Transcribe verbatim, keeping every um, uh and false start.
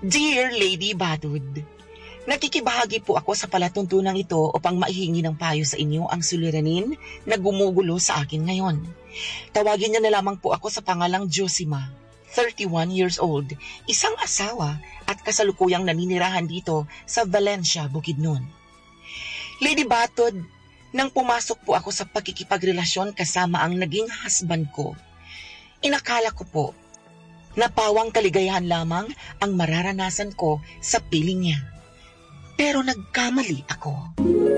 Dear Lady Batud, nakikibahagi po ako sa palatuntunang ito upang maihingi ng payo sa inyo ang suliranin na gumugulo sa akin ngayon. Tawagin niyo na lamang po ako sa pangalang Josima, thirty-one years old, isang asawa at kasalukuyang naninirahan dito sa Valencia, Bukidnon. Lady Batud, nang pumasok po ako sa pagkikipagrelasyon kasama ang naging husband ko, inakala ko po na pawang kaligayahan lamang ang mararanasan ko sa piling niya. Pero nagkamali ako.